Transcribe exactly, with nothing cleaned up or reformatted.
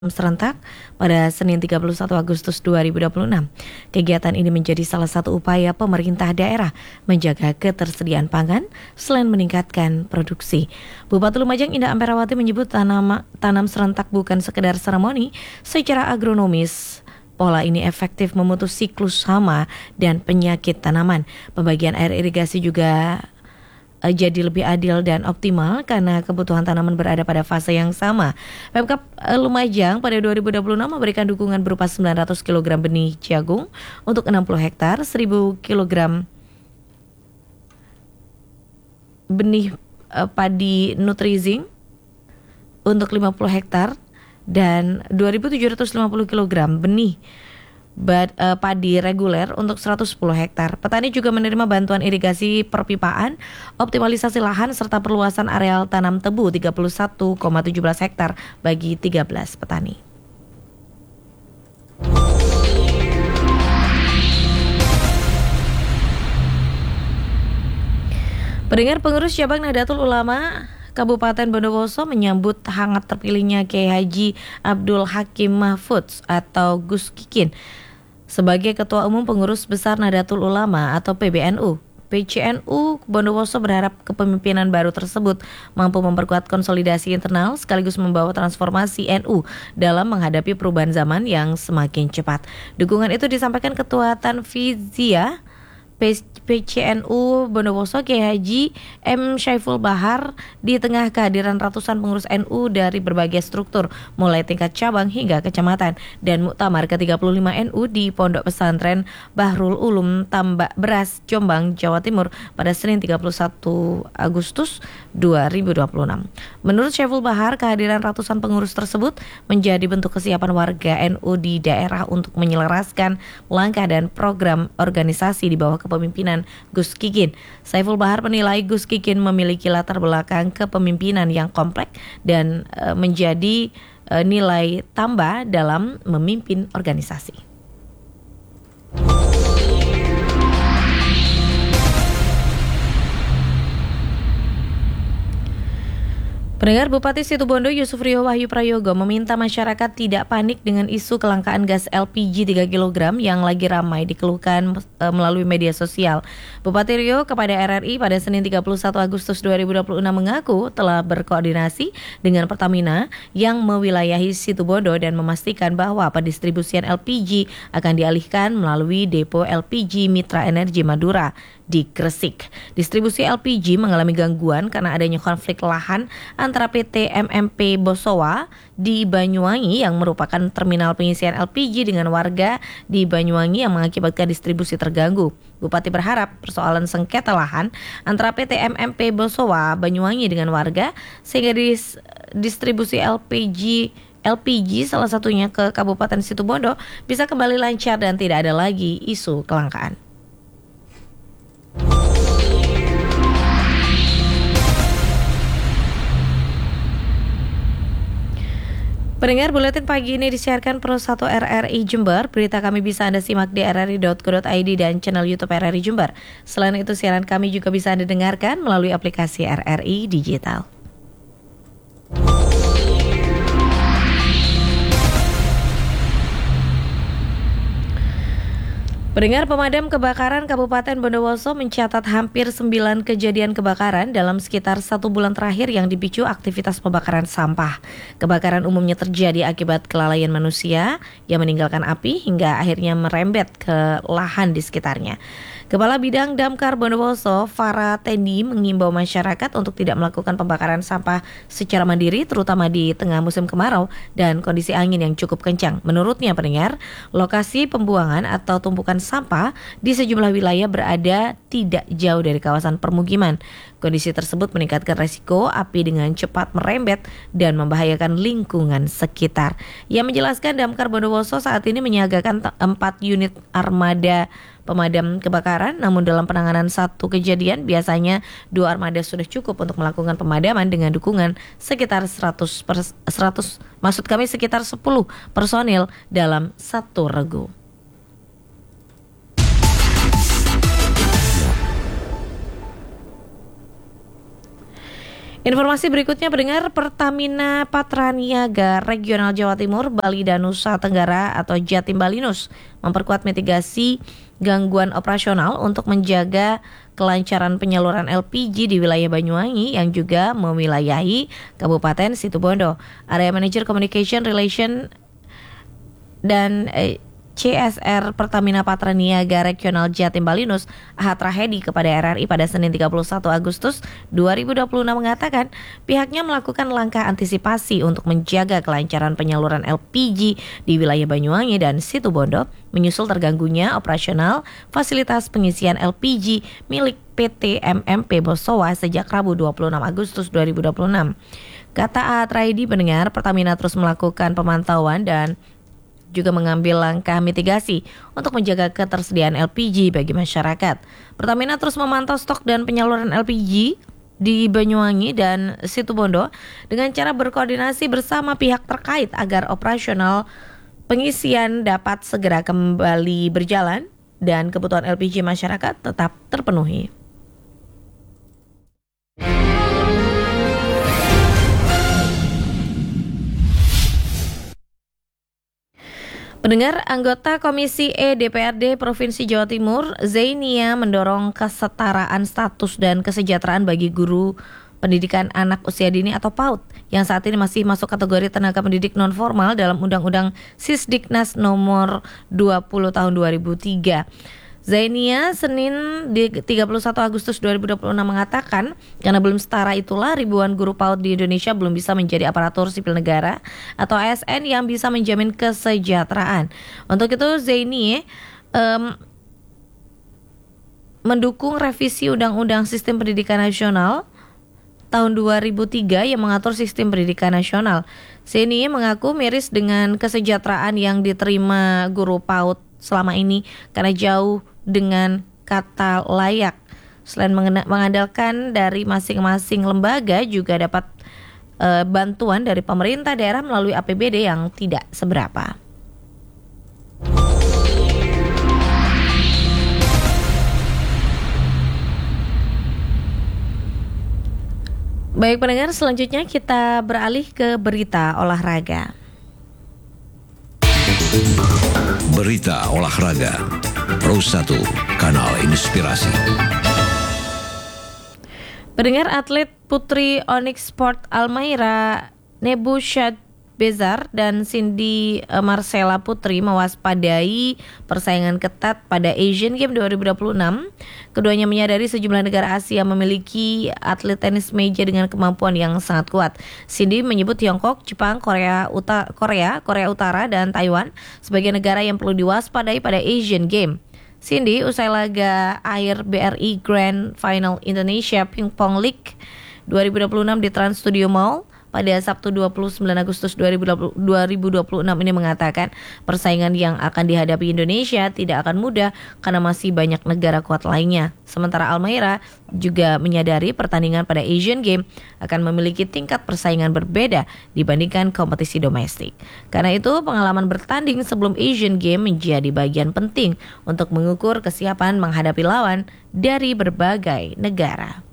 serentak pada Senin tiga puluh satu Agustus dua ribu dua puluh enam. Kegiatan ini menjadi salah satu upaya pemerintah daerah menjaga ketersediaan pangan selain meningkatkan produksi. Bupati Lumajang Indah Amperawati menyebut tanam, tanam serentak bukan sekedar seremoni. Secara agronomis, pola ini efektif memutus siklus hama dan penyakit tanaman. Pembagian air irigasi juga jadi lebih adil dan optimal karena kebutuhan tanaman berada pada fase yang sama. Pemkab Lumajang pada dua ribu dua puluh enam memberikan dukungan berupa sembilan ratus kilogram benih jagung untuk enam puluh hektar, seribu kilogram benih uh, padi Nutrizing untuk lima puluh hektar dan dua ribu tujuh ratus lima puluh kilogram benih Bad, uh, padi reguler untuk seratus sepuluh hektar. Petani juga menerima bantuan irigasi perpipaan, optimalisasi lahan serta perluasan areal tanam tebu tiga puluh satu koma satu tujuh hektar bagi tiga belas petani. Pendengar, pengurus cabang Nahdlatul Ulama Kabupaten Bondowoso menyambut hangat terpilihnya Kiai Haji Abdul Hakim Mahfudz atau Gus Kikin sebagai Ketua Umum Pengurus Besar Nahdlatul Ulama atau P B N U. P C N U Bondowoso berharap kepemimpinan baru tersebut mampu memperkuat konsolidasi internal sekaligus membawa transformasi N U dalam menghadapi perubahan zaman yang semakin cepat. Dukungan itu disampaikan Ketua Tanfiziyah P C N U Bondowoso Kiai Haji M. Syaiful Bahar di tengah kehadiran ratusan pengurus N U dari berbagai struktur mulai tingkat cabang hingga kecamatan dan muktamar ke tiga puluh lima N U di Pondok Pesantren Bahrul Ulum Tambak Beras Jombang Jawa Timur pada Senin tiga puluh satu Agustus dua ribu dua puluh enam. Menurut Syaiful Bahar, kehadiran ratusan pengurus tersebut menjadi bentuk kesiapan warga N U di daerah untuk menyelaraskan langkah dan program organisasi di bawah kepemimpinan Gus Kikin. Syaiful Bahar menilai Gus Kikin memiliki latar belakang kepemimpinan yang kompleks dan e, menjadi e, nilai tambah dalam memimpin organisasi. Pendengar, Bupati Situbondo Yusuf Rio Wahyu Prayogo meminta masyarakat tidak panik dengan isu kelangkaan gas L P G tiga kilogram yang lagi ramai dikeluhkan e, melalui media sosial. Bupati Rio kepada R R I pada Senin tiga puluh satu Agustus dua ribu dua puluh enam mengaku telah berkoordinasi dengan Pertamina yang mewilayahi Situbondo dan memastikan bahwa pendistribusian L P G akan dialihkan melalui depo L P G Mitra Energi Madura di Gresik. Distribusi L P G mengalami gangguan karena adanya konflik lahan antara P T M M P Bosowa di Banyuwangi yang merupakan terminal pengisian L P G dengan warga di Banyuwangi yang mengakibatkan distribusi terganggu. Bupati berharap persoalan sengketa lahan antara P T M M P Bosowa Banyuwangi dengan warga sehingga dis, distribusi L P G L P G salah satunya ke Kabupaten Situbondo bisa kembali lancar dan tidak ada lagi isu kelangkaan. Pendengar, buletin pagi ini disiarkan Pro satu R R I Jember. Berita kami bisa Anda simak di r r i dot co dot i d dan channel YouTube R R I Jember. Selain itu, siaran kami juga bisa Anda dengarkan melalui aplikasi R R I Digital. Pendengar, pemadam kebakaran Kabupaten Bondowoso mencatat hampir sembilan kejadian kebakaran dalam sekitar satu bulan terakhir yang dipicu aktivitas pembakaran sampah. Kebakaran umumnya terjadi akibat kelalaian manusia yang meninggalkan api hingga akhirnya merembet ke lahan di sekitarnya. Kepala Bidang Damkar Bondowoso, Farah Tendi, mengimbau masyarakat untuk tidak melakukan pembakaran sampah secara mandiri, terutama di tengah musim kemarau dan kondisi angin yang cukup kencang. Menurutnya, pendengar, lokasi pembuangan atau tumpukan sampah di sejumlah wilayah berada tidak jauh dari kawasan permukiman. Kondisi tersebut meningkatkan resiko api dengan cepat merembet dan membahayakan lingkungan sekitar. Ia menjelaskan Damkar Bondowoso saat ini menyiagakan empat unit armada pemadam kebakaran, namun dalam penanganan satu kejadian biasanya dua armada sudah cukup untuk melakukan pemadaman dengan dukungan sekitar seratus, per, seratus maksud kami sekitar sepuluh personil dalam satu regu. Informasi berikutnya pendengar, Pertamina Patraniaga Regional Jawa Timur, Bali dan Nusa Tenggara atau Jatim Balinus memperkuat mitigasi gangguan operasional untuk menjaga kelancaran penyaluran L P G di wilayah Banyuwangi yang juga mewilayahi Kabupaten Situbondo. Area Manager Communication Relation dan eh, C S R Pertamina Patraniaga Regional Jatim Balinus, Ahad Rahedi, kepada R R I pada Senin tiga puluh satu Agustus dua ribu dua puluh enam mengatakan pihaknya melakukan langkah antisipasi untuk menjaga kelancaran penyaluran L P G di wilayah Banyuwangi dan Situbondo menyusul terganggunya operasional fasilitas pengisian L P G milik P T M M P Bosowa sejak Rabu dua puluh enam Agustus dua ribu dua puluh enam. Kata Ahad Rahedi, pendengar, Pertamina terus melakukan pemantauan dan juga mengambil langkah mitigasi untuk menjaga ketersediaan L P G bagi masyarakat. Pertamina terus memantau stok dan penyaluran L P G di Banyuwangi dan Situbondo dengan cara berkoordinasi bersama pihak terkait agar operasional pengisian dapat segera kembali berjalan dan kebutuhan L P G masyarakat tetap terpenuhi. Pendengar, anggota Komisi E D P R D Provinsi Jawa Timur, Zainia, mendorong kesetaraan status dan kesejahteraan bagi guru pendidikan anak usia dini atau PAUD yang saat ini masih masuk kategori tenaga pendidik non formal dalam Undang-Undang Sisdiknas nomor dua puluh tahun dua ribu tiga. Zainia Senin di tiga puluh satu Agustus dua ribu dua puluh enam mengatakan karena belum setara itulah ribuan guru PAUD di Indonesia belum bisa menjadi aparatur sipil negara atau A S N yang bisa menjamin kesejahteraan. Untuk itu Zainia um, mendukung revisi Undang-Undang Sistem Pendidikan Nasional tahun dua ribu tiga yang mengatur sistem pendidikan nasional. Zainia mengaku miris dengan kesejahteraan yang diterima guru PAUD selama ini karena jauh dengan kata layak. Selain mengandalkan dari masing-masing lembaga, juga dapat e, bantuan dari pemerintah daerah melalui A P B D yang tidak seberapa. Baik pendengar, selanjutnya kita beralih ke berita olahraga. Berita olahraga Pro satu, kanal inspirasi. Pendengar, atlet putri Onyx Sport Almaira Nebushat Bezar dan Cindy Marcella Putri mewaspadai persaingan ketat pada Asian Games dua ribu dua puluh enam. Keduanya menyadari sejumlah negara Asia memiliki atlet tenis meja dengan kemampuan yang sangat kuat. Cindy menyebut Tiongkok, Jepang, Korea Utara, Korea, Korea Utara dan Taiwan sebagai negara yang perlu diwaspadai pada Asian Games. Cindy usai laga akhir B R I Grand Final Indonesia Ping Pong League dua ribu dua puluh enam di Trans Studio Mall pada Sabtu dua puluh sembilan Agustus dua ribu dua puluh enam ini mengatakan persaingan yang akan dihadapi Indonesia tidak akan mudah karena masih banyak negara kuat lainnya. Sementara Almaira juga menyadari pertandingan pada Asian Games akan memiliki tingkat persaingan berbeda dibandingkan kompetisi domestik. Karena itu pengalaman bertanding sebelum Asian Games menjadi bagian penting untuk mengukur kesiapan menghadapi lawan dari berbagai negara.